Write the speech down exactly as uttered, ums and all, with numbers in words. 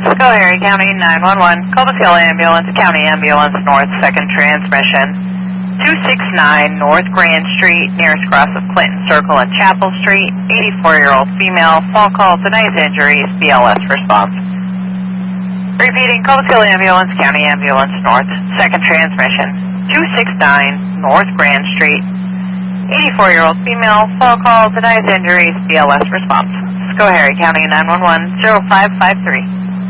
Schoharie County nine one one, Cultus Hill Ambulance, County Ambulance North, second transmission. two sixty-nine North Grand Street, nearest cross of Clinton Circle and Chapel Street, eighty-four-year-old female, fall call, denies injuries, B L S response. Repeating, Cultus Hill Ambulance, County Ambulance North, second transmission. two sixty-nine North Grand Street, eighty-four-year-old female, fall call, denies injuries, B L S response. Schoharie County nine one one, zero five five three.